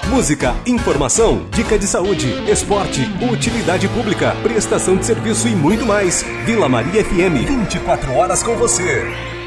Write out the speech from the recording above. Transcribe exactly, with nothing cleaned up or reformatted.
Música, informação, dica de saúde, esporte, utilidade pública, prestação de serviço e muito mais. Vila Maria F M, vinte e quatro horas com você.